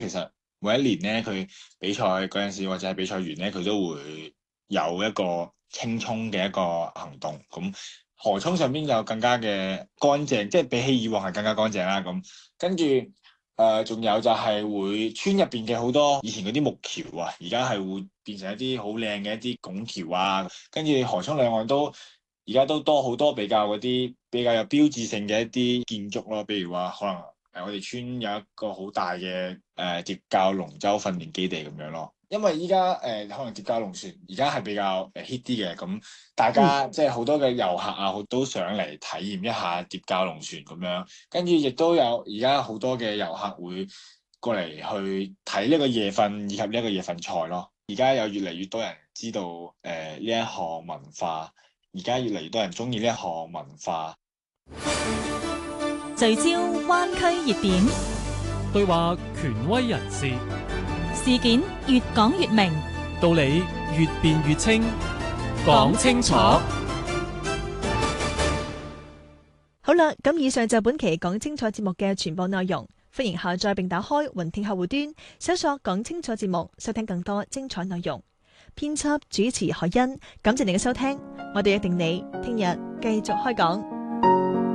其實每一年咧，佢比賽嗰陣時或者係比賽完咧，佢都會有一個清沖嘅一個行動。咁河涌上邊就更加嘅乾淨，即係比起以往係更加乾淨啦。咁跟住仲有就係會村入邊嘅好多以前嗰啲木橋啊，而家係會變成一啲好靚嘅一啲拱橋啊。跟住河涌兩岸都而家都多好多比較有標誌性嘅一啲建築咯，比如話可能我哋村有一個好大嘅蝶教龍舟訓練基地咁樣咯。因為依家可能蝶教龍船而家係比較hit 啲嘅，咁大嗯， 家即係好多嘅遊客啊，都想嚟體驗一下蝶教龍船咁樣。跟住亦都有而家好多嘅遊客會過嚟去睇呢個夜訓以及呢一個夜訓賽咯。而家有越嚟越多人知道呢一項文化，而家越嚟越多人中意呢一項文化。 聚焦灣區熱點， 對話權威人士， 事件越講越明， 道理越辯越清，講清楚。 好啦，咁以上就本期講清楚節目嘅全部內容。歡迎下載並打開雲聽客戶端，搜索講清楚節目，收聽更多精彩內容。編輯主持海欣，感謝你嘅收聽，我哋約定你聽日繼續開講。